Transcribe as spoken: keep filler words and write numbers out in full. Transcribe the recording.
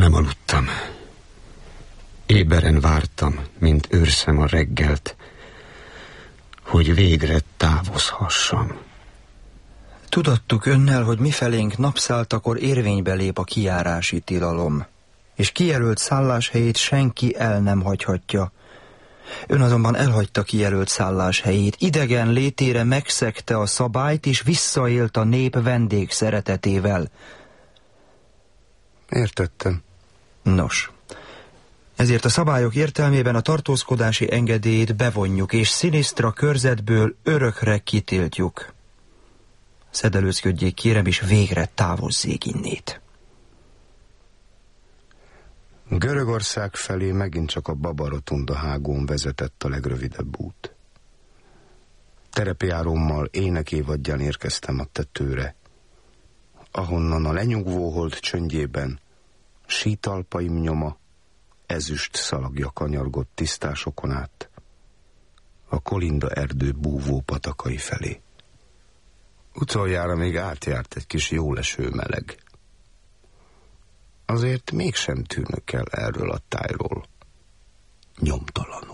Nem aludtam. Éberen vártam, mint őrszem a reggelt, hogy végre távozhassam. Tudattuk önnel, hogy mifelénk napszáltakor érvénybe lép a kijárási tilalom, és kijelölt szálláshelyét senki el nem hagyhatja. Ön azonban elhagyta kijelölt szálláshelyét, idegen létére megszegte a szabályt, és visszaélt a nép vendég szeretetével. Értettem. Nos, ezért a szabályok értelmében a tartózkodási engedélyt bevonjuk, és Szilisztra körzetből örökre kitiltjuk. Szedelőzködjék, kérem, és végre távozzék innét. Görögország felé megint csak a Babarotunda hágón vezetett a legrövidebb út. Terepjárommal énekévadján érkeztem a tetőre, ahonnan a lenyugvó hold csöndjében sítalpaim nyoma, ezüst szalagja kanyargott tisztásokon át, a Kolinda erdő búvó patakai felé. Utoljára még átjárt egy kis jóleső meleg. Azért mégsem tűnök el erről a tájról nyomtalanul.